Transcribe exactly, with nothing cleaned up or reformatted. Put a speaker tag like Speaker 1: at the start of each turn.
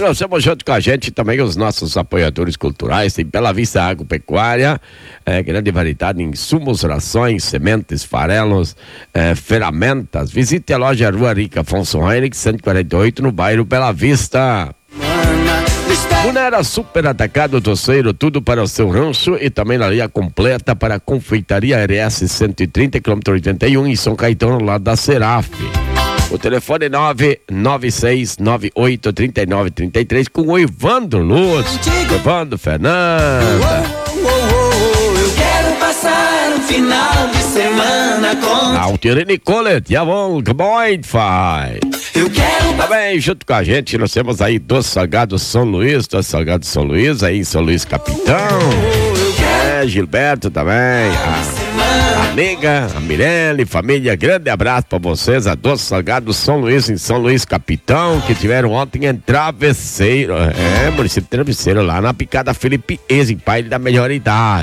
Speaker 1: nós estamos junto com a gente também os nossos apoiadores culturais. Tem Bela Vista Agropecuária, é, grande variedade em insumos, rações, sementes, farelos, é, ferramentas. Visite a loja Rua Rica Afonso Heinrich, cento e quarenta e oito, no bairro Bela Vista. Munera Super Atacado Doceiro, tudo para o seu rancho, e também na linha completa para a confeitaria R S cento e trinta, quilômetro oitenta e um, em São Caetano, lá da Seraf. O telefone é nove nove seis nove oito três nove três três, com o Evandro Luz, Evandro Fernanda.
Speaker 2: Eu quero passar um final de semana com
Speaker 1: Altir Nicolete, jawohl, gemoin, fai.
Speaker 2: Eu quero
Speaker 1: Também junto com a gente nós temos aí Doce Salgado São Luís, Doce Salgado São Luís, aí em São Luís Capitão. É, Gilberto também, a, a nega, a Mirelle, família, grande abraço pra vocês, a Doce Salgado São Luís, em São Luís Capitão, que tiveram ontem em Travesseiro, é, município de Travesseiro, lá na Picada Felipe Eze, pai da melhor idade.